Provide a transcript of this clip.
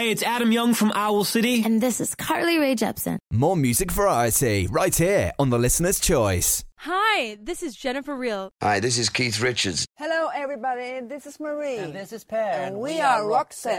Hey, it's Adam Young from Owl City. And this is Carly Rae Jepsen. More music variety right here on The Listener's Choice. Hi, this is Jennifer Real. Hi, this is Keith Richards. Hello, everybody. This is Marie. And this is Per. And we are Roxette.